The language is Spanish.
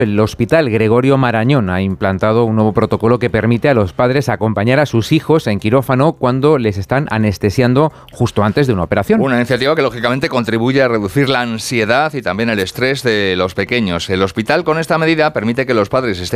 El Hospital Gregorio Marañón ha implantado un nuevo protocolo que permite a los padres acompañar a sus hijos en quirófano cuando les están anestesiando justo antes de una operación. Una iniciativa que lógicamente contribuye a reducir la ansiedad y también el estrés de los pequeños. El hospital con esta medida permite que los padres estén